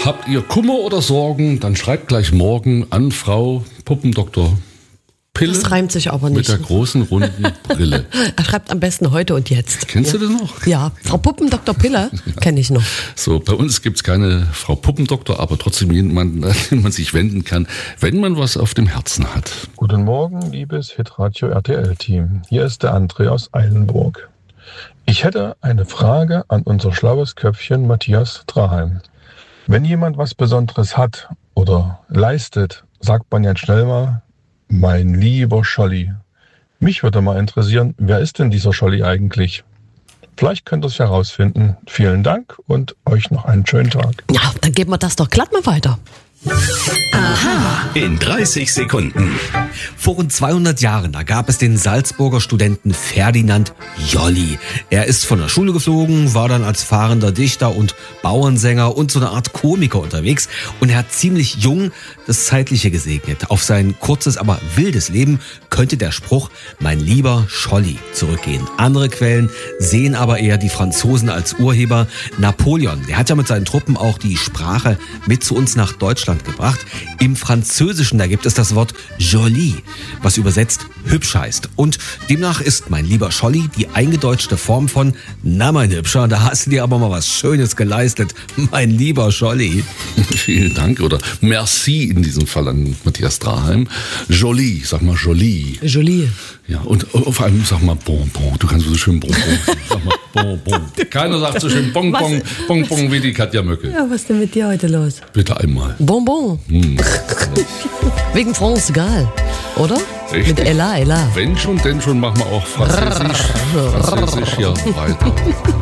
Habt ihr Kummer oder Sorgen, dann schreibt gleich morgen an Frau Puppendoktor Pille. Das reimt sich aber nicht. Mit der großen, runden Brille. Er schreibt am besten heute und jetzt. Kennst du das noch? Ja, Frau Puppendoktor Pille kenne ich noch. So, bei uns gibt es keine Frau Puppendoktor, aber trotzdem jemanden, an den man sich wenden kann, wenn man was auf dem Herzen hat. Guten Morgen, liebes Hitradio RTL-Team. Hier ist der André aus Eilenburg. Ich hätte eine Frage an unser schlaues Köpfchen Matthias Draheim. Wenn jemand was Besonderes hat oder leistet, sagt man ja schnell mal, mein lieber Scholli. Mich würde mal interessieren, wer ist denn dieser Scholli eigentlich? Vielleicht könnt ihr es herausfinden. Vielen Dank und euch noch einen schönen Tag. Ja, dann geben wir das doch glatt mal weiter. Aha. In 30 Sekunden. Vor rund 200 Jahren, da gab es den Salzburger Studenten Ferdinand Jolly. Er ist von der Schule geflogen, war dann als fahrender Dichter und Bauernsänger und so eine Art Komiker unterwegs. Und er hat ziemlich jung das Zeitliche gesegnet. Auf sein kurzes, aber wildes Leben könnte der Spruch, mein lieber Scholli, zurückgehen. Andere Quellen sehen aber eher die Franzosen als Urheber. Napoleon, der hat ja mit seinen Truppen auch die Sprache mit zu uns nach Deutschland gebracht. Im Französischen, da gibt es das Wort joli, was übersetzt hübsch heißt. Und demnach ist mein lieber Scholli die eingedeutschte Form von na mein Hübscher, da hast du dir aber mal was Schönes geleistet, mein lieber Scholli. Vielen Dank oder merci in diesem Fall an Matthias Draheim. Jolie, sag mal Jolie. Jolie. Ja, und vor allem sag mal Bonbon. Du kannst so schön Bonbon. Sag mal Bonbon. Keiner sagt so schön Bonbon, Bonbon wie die Katja Möcke. Ja, was ist denn mit dir heute los? Bitte einmal. Bonbon. Wegen France Gall, oder? Richtig. Mit Ella. Wenn schon, denn schon machen wir auch Französisch hier weiter.